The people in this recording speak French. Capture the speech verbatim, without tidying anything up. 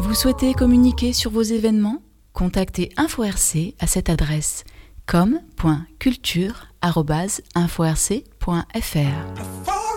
Vous souhaitez communiquer sur vos événements ? Contactez InfoRC à cette adresse com point culture arobase info r c point f r.